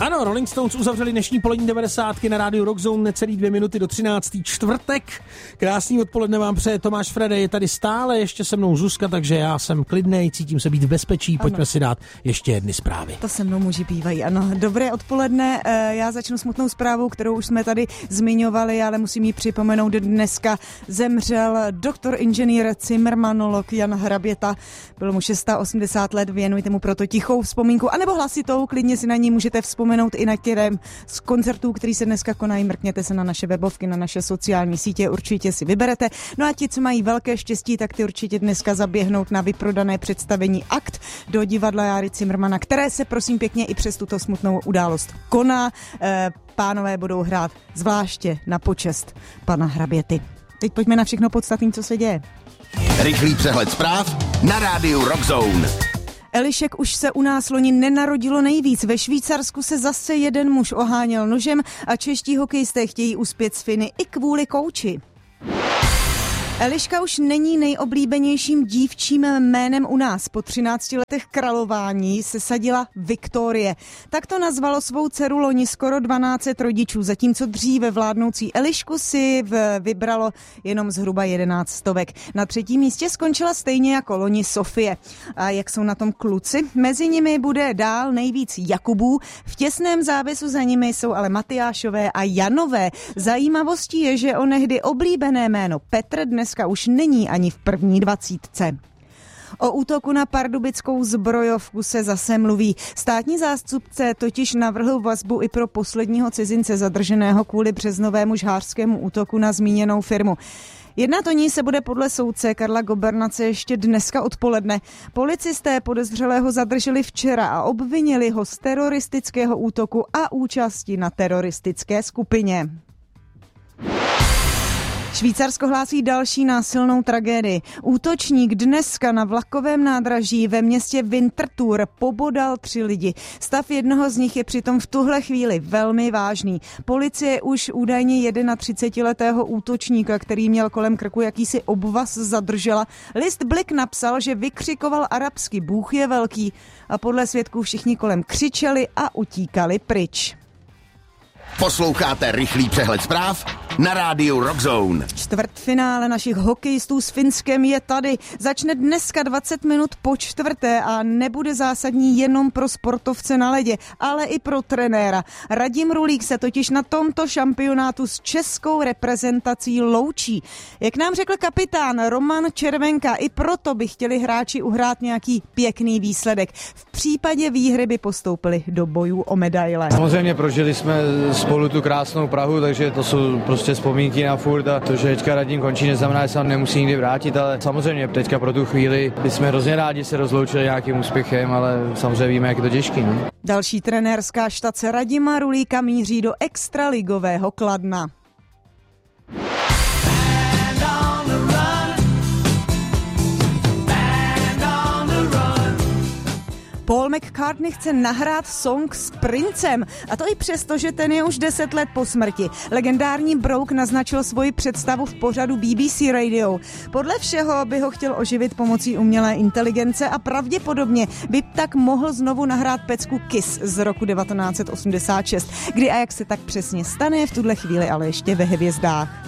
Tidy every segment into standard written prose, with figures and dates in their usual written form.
Ano, Rolling Stones uzavřeli dnešní polední 90 na rádiu Rockzone necelý 2 minuty do 13. čtvrtek. Krásný odpoledne vám přeje Tomáš Frede, je tady stále ještě se mnou Zuzka, takže já jsem klidnej, cítím se být v bezpečí, pojďme si dát ještě jedny zprávy. To se mnou muži bývají, ano. Dobré odpoledne, já začnu smutnou zprávou, kterou už jsme tady zmiňovali, ale musím ji připomenout, dneska zemřel doktor inženýr Cimrmanolog Jan Hraběta, bylo mu 680 let, věnujte mu proto tichou vzpomínku, anebo hlasitou, klidně si na ní můžete vzpomenout i na těrem z koncertů, který se dneska konají, mrkněte se na naše webovky, na naše sociální sítě, určitě si vyberete. No a ti, co mají velké štěstí, tak ty určitě dneska zaběhnout na vyprodané představení Akt do divadla Járy Cimrmana, které se prosím pěkně i přes tuto smutnou událost koná. Pánové budou hrát zvláště na počest pana Hraběty. Teď pojďme na všechno podstatné, co se děje. Rychlý přehled zpráv na rádiu Rockzone. Elišek už se u nás loni nenarodilo nejvíc. Ve Švýcarsku se zase jeden muž oháněl nožem a čeští hokejisté chtějí uspět z Finy i kvůli kouči. Eliška už není nejoblíbenějším dívčím jménem u nás. Po 13 letech králování se sadila Viktorie. Tak to nazvalo svou dceru loni skoro 12 rodičů, zatímco dříve vládnoucí Elišku si vybralo jenom zhruba 11 stovek. Na 3. místě skončila stejně jako loni Sofie. A jak jsou na tom kluci? Mezi nimi bude dál nejvíc Jakubů. V těsném závěsu za nimi jsou ale Matyášové a Janové. Zajímavostí je, že onehdy oblíbené jméno Petr dneska už není ani v první 20. O útoku na pardubickou zbrojovku se zase mluví. Státní zástupce totiž navrhl vazbu i pro posledního cizince zadrženého kvůli březnovému žhářskému útoku na zmíněnou firmu. Jednat o ní se bude podle soudce Karla Gobernace ještě dneska odpoledne. Policisté podezřelého zadrželi včera a obvinili ho z teroristického útoku a účasti na teroristické skupině. Švýcarsko hlásí další násilnou tragédii. Útočník dneska na vlakovém nádraží ve městě Winterthur pobodal 3 lidi. Stav jednoho z nich je přitom v tuhle chvíli velmi vážný. Policie už údajně 31letého útočníka, který měl kolem krku jakýsi obvaz, zadržela. List Blick napsal, že vykřikoval arabsky Bůh je velký a podle svědků všichni kolem křičeli a utíkali pryč. Posloucháte rychlý přehled zpráv na rádiu Rockzone. Čtvrtfinále našich hokejistů s Finskem je tady. Začne dneska 20 minut po 4. a nebude zásadní jenom pro sportovce na ledě, ale i pro trenéra. Radim Rulík se totiž na tomto šampionátu s českou reprezentací loučí. Jak nám řekl kapitán Roman Červenka, i proto by chtěli hráči uhrát nějaký pěkný výsledek. V případě výhry by postoupili do bojů o medaile. Samozřejmě prožili jsme spolu tu krásnou Prahu, takže to jsou prostě vzpomínky na furt a to, že teďka Radim končí, neznamená, že se tam nemusí nikdy vrátit, ale samozřejmě teďka pro tu chvíli bychom hrozně rádi se rozloučili nějakým úspěchem, ale samozřejmě víme, jak je to těžký. No? Další trenérská štace Radima Rulíka míří do extraligového Kladna. Paul McCartney chce nahrát song s Princem, a to i přesto, že ten je už 10 let po smrti. Legendární brouk naznačil svoji představu v pořadu BBC Radio. Podle všeho by ho chtěl oživit pomocí umělé inteligence a pravděpodobně by tak mohl znovu nahrát pecku Kiss z roku 1986. Kdy a jak se tak přesně stane, v tuhle chvíli ale ještě ve hvězdách.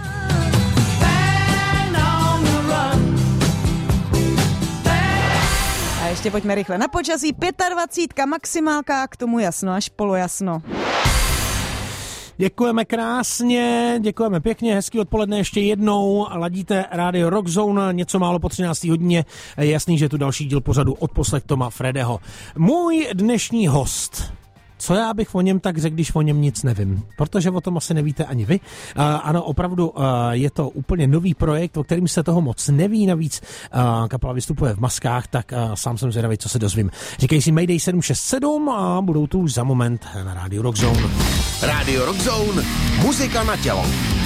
Ještě pojďme rychle na počasí. 25 maximálka, k tomu jasno až polojasno. Děkujeme krásně, děkujeme pěkně, hezký odpoledne ještě jednou. Ladíte rádio Rockzone, něco málo po 13. hodině. Je jasný, že je tu další díl pořadu Odposlech Toma Fredeho. Můj dnešní host. Co já bych o něm tak řekl, když o něm nic nevím? Protože o tom asi nevíte ani vy. Ano, opravdu je to úplně nový projekt, o kterým se toho moc neví. Navíc kapela vystupuje v maskách, tak sám jsem zvědavý, co se dozvím. Říkají si Mayday 767 a budou tu už za moment na rádiu Rockzone. Rádio Rockzone, muzika na tělo.